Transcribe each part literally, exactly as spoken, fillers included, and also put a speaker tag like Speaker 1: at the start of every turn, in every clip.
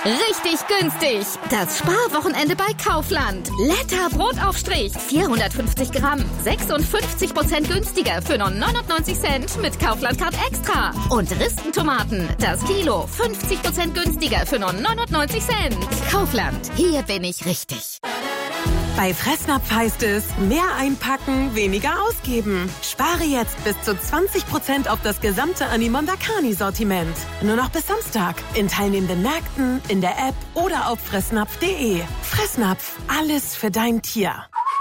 Speaker 1: Richtig günstig. Das Sparwochenende bei Kaufland. Letter Brotaufstrich. vierhundertfünfzig Gramm. sechsundfünfzig Prozent günstiger für nur neunundneunzig Cent mit Kaufland Card Extra. Und Ristentomaten. Das Kilo. fünfzig Prozent günstiger für nur neunundneunzig Cent. Kaufland. Hier bin ich richtig.
Speaker 2: Bei Fressnapf heißt es, mehr einpacken, weniger ausgeben. Spare jetzt bis zu zwanzig Prozent auf das gesamte Animonda Carni-Sortiment. Nur noch bis Samstag. In teilnehmenden Märkten, in der App oder auf fressnapf punkt de. Fressnapf, alles für dein Tier.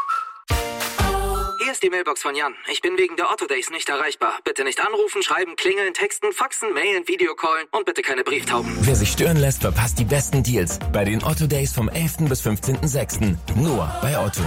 Speaker 3: Hier ist die Mailbox von Jan. Ich bin wegen der Otto Days nicht erreichbar. Bitte nicht anrufen, schreiben, klingeln, texten, faxen, mailen, Videocallen und bitte keine Brieftauben.
Speaker 4: Wer sich stören lässt, verpasst die besten Deals bei den Otto Days vom elften bis fünfzehnten sechsten Nur bei Otto.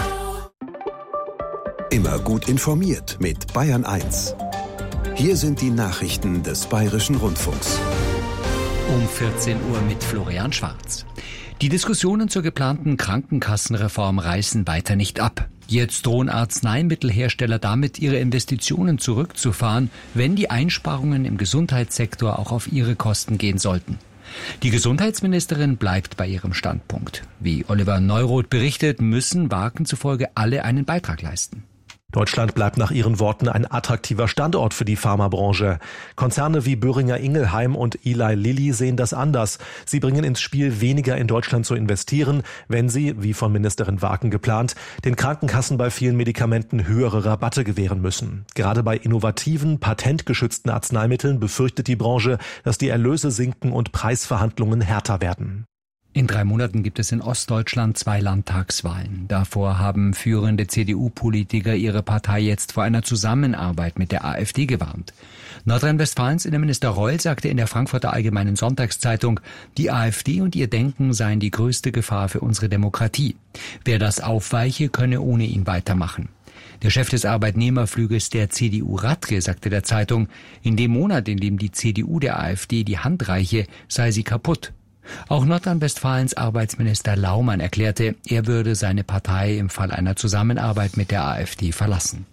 Speaker 5: Immer gut informiert mit Bayern eins. Hier sind die Nachrichten des Bayerischen Rundfunks.
Speaker 6: Um vierzehn Uhr mit Florian Schwarz. Die Diskussionen zur geplanten Krankenkassenreform reißen weiter nicht ab. Jetzt drohen Arzneimittelhersteller damit, ihre Investitionen zurückzufahren, wenn die Einsparungen im Gesundheitssektor auch auf ihre Kosten gehen sollten. Die Gesundheitsministerin bleibt bei ihrem Standpunkt. Wie Oliver Neuroth berichtet, müssen Wagen zufolge alle einen Beitrag leisten.
Speaker 7: Deutschland bleibt nach ihren Worten ein attraktiver Standort für die Pharmabranche. Konzerne wie Boehringer Ingelheim und Eli Lilly sehen das anders. Sie bringen ins Spiel, weniger in Deutschland zu investieren, wenn sie, wie von Ministerin Wagen geplant, den Krankenkassen bei vielen Medikamenten höhere Rabatte gewähren müssen. Gerade bei innovativen, patentgeschützten Arzneimitteln befürchtet die Branche, dass die Erlöse sinken und Preisverhandlungen härter werden.
Speaker 6: In drei Monaten gibt es in Ostdeutschland zwei Landtagswahlen. Davor haben führende C D U-Politiker ihre Partei jetzt vor einer Zusammenarbeit mit der AfD gewarnt. Nordrhein-Westfalens Innenminister Reul sagte in der Frankfurter Allgemeinen Sonntagszeitung, die AfD und ihr Denken seien die größte Gefahr für unsere Demokratie. Wer das aufweiche, könne ohne ihn weitermachen. Der Chef des Arbeitnehmerflügels der C D U, Radke, sagte der Zeitung, in dem Monat, in dem die C D U der AfD die Hand reiche, sei sie kaputt. Auch Nordrhein-Westfalens Arbeitsminister Laumann erklärte, er würde seine Partei im Fall einer Zusammenarbeit mit der AfD verlassen.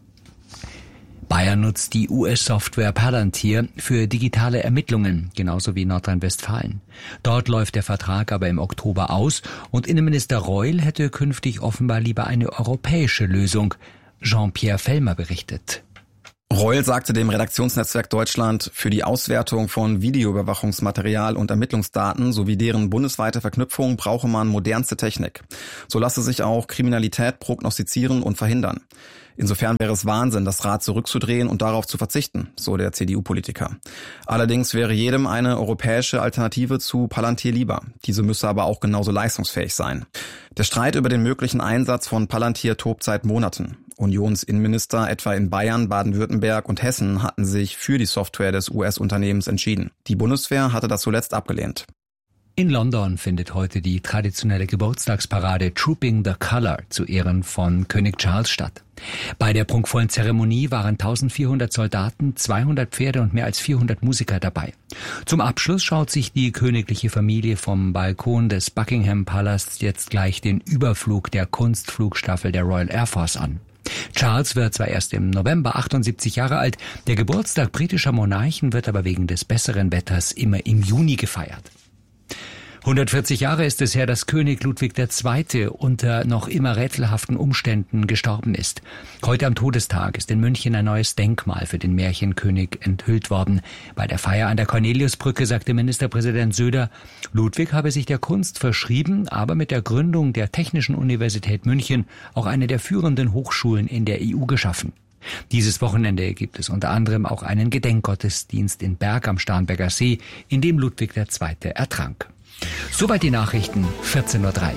Speaker 6: Bayern nutzt die U S-Software Palantir für digitale Ermittlungen, genauso wie Nordrhein-Westfalen. Dort läuft der Vertrag aber im Oktober aus und Innenminister Reul hätte künftig offenbar lieber eine europäische Lösung. Jean-Pierre Fellmer berichtet.
Speaker 8: Reul sagte dem Redaktionsnetzwerk Deutschland, für die Auswertung von Videoüberwachungsmaterial und Ermittlungsdaten sowie deren bundesweite Verknüpfung brauche man modernste Technik. So lasse sich auch Kriminalität prognostizieren und verhindern. Insofern wäre es Wahnsinn, das Rad zurückzudrehen und darauf zu verzichten, so der C D U-Politiker. Allerdings wäre jedem eine europäische Alternative zu Palantir lieber. Diese müsse aber auch genauso leistungsfähig sein. Der Streit über den möglichen Einsatz von Palantir tobt seit Monaten. Unionsinnenminister etwa in Bayern, Baden-Württemberg und Hessen hatten sich für die Software des U S-Unternehmens entschieden. Die Bundeswehr hatte das zuletzt abgelehnt.
Speaker 6: In London findet heute die traditionelle Geburtstagsparade Trooping the Colour zu Ehren von König Charles statt. Bei der prunkvollen Zeremonie waren eintausendvierhundert Soldaten, zweihundert Pferde und mehr als vierhundert Musiker dabei. Zum Abschluss schaut sich die königliche Familie vom Balkon des Buckingham Palasts jetzt gleich den Überflug der Kunstflugstaffel der Royal Air Force an. Charles wird zwar erst im November achtundsiebzig Jahre alt, der Geburtstag britischer Monarchen wird aber wegen des besseren Wetters immer im Juni gefeiert. hundertvierzig Jahre ist es her, dass König Ludwig der Zweite unter noch immer rätselhaften Umständen gestorben ist. Heute am Todestag ist in München ein neues Denkmal für den Märchenkönig enthüllt worden. Bei der Feier an der Corneliusbrücke sagte Ministerpräsident Söder, Ludwig habe sich der Kunst verschrieben, aber mit der Gründung der Technischen Universität München auch eine der führenden Hochschulen in der E U geschaffen. Dieses Wochenende gibt es unter anderem auch einen Gedenkgottesdienst in Berg am Starnberger See, in dem Ludwig der Zweite ertrank. Soweit die Nachrichten, vierzehn Uhr drei.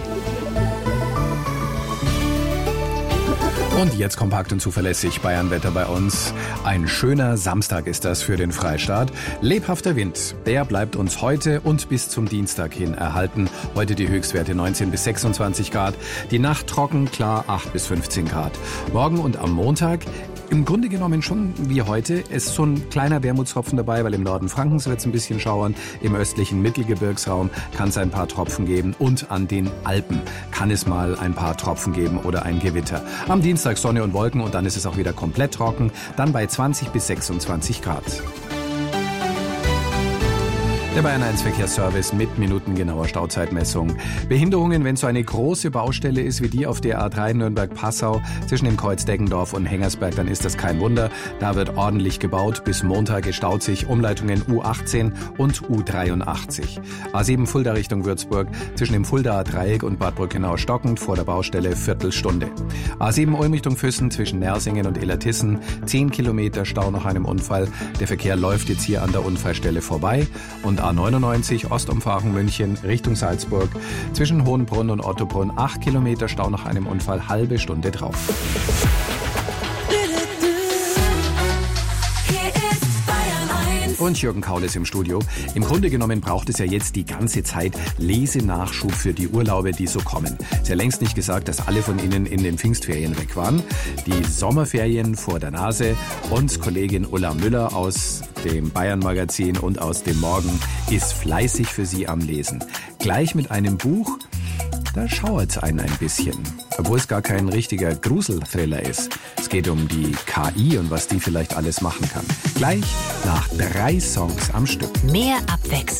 Speaker 9: Und jetzt kompakt und zuverlässig Bayernwetter bei uns. Ein schöner Samstag ist das für den Freistaat. Lebhafter Wind, der bleibt uns heute und bis zum Dienstag hin erhalten. Heute die Höchstwerte neunzehn bis sechsundzwanzig Grad. Die Nacht trocken, klar acht bis fünfzehn Grad. Morgen und am Montag im Grunde genommen schon wie heute. Es ist so ein kleiner Wermutstropfen dabei, weil im Norden Frankens wird es ein bisschen schauern. Im östlichen Mittelgebirgsraum kann es ein paar Tropfen geben. Und an den Alpen kann es mal ein paar Tropfen geben oder ein Gewitter. Am Dienstag Sonne und Wolken und dann ist es auch wieder komplett trocken. Dann bei zwanzig bis sechsundzwanzig Grad. Der Bayern eins Verkehrsservice mit minutengenauer Stauzeitmessung. Behinderungen, wenn so eine große Baustelle ist wie die auf der A drei Nürnberg-Passau zwischen dem Kreuz Deggendorf und Hengersberg, dann ist das kein Wunder. Da wird ordentlich gebaut. Bis Montag gestaut sich Umleitungen U achtzehn und U dreiundachtzig. A sieben Fulda Richtung Würzburg zwischen dem Fuldaer Dreieck und Bad Brückenau stockend vor der Baustelle Viertelstunde. A sieben Ulm Richtung Füssen zwischen Nersingen und Illertissen zehn Kilometer Stau nach einem Unfall. Der Verkehr läuft jetzt hier an der Unfallstelle vorbei. Und A neunundneunzig Ostumfahrung München Richtung Salzburg zwischen Hohenbrunn und Ottobrunn acht Kilometer Stau nach einem Unfall, halbe Stunde drauf. Und Jürgen Kaul ist im Studio. Im Grunde genommen braucht es ja jetzt die ganze Zeit Lesenachschub für die Urlaube, die so kommen. Ist ja längst nicht gesagt, dass alle von Ihnen in den Pfingstferien weg waren. Die Sommerferien vor der Nase und Kollegin Ulla Müller aus dem Bayern-Magazin und aus dem Morgen ist fleißig für Sie am Lesen. Gleich mit einem Buch, da schauert's einen ein bisschen. Obwohl es gar kein richtiger Gruselthriller ist. Es geht um die K I und was die vielleicht alles machen kann. Gleich nach drei Songs am Stück.
Speaker 10: Mehr Abwechslung.